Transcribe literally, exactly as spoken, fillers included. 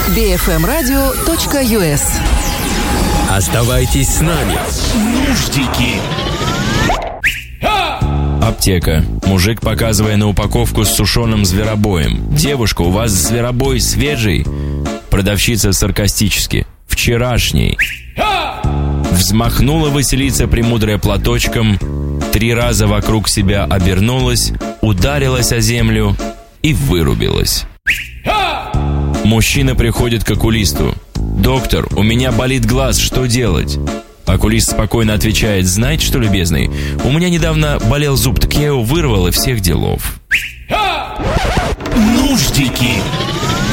би эф эм радио точка ю эс. Оставайтесь с нами. Нуждики. Аптека. Мужик, показывая на упаковку с сушеным зверобоем. «Девушка, у вас зверобой свежий?» Продавщица саркастически: «Вчерашний». Взмахнула Василиса премудрая платочком, три раза вокруг себя обернулась, ударилась о землю и вырубилась. Мужчина приходит к окулисту: «Доктор, у меня болит глаз, что делать?» Окулист спокойно отвечает: «Знаете что, любезный, у меня недавно болел зуб, так я его вырвал, и всех делов». Нуждики.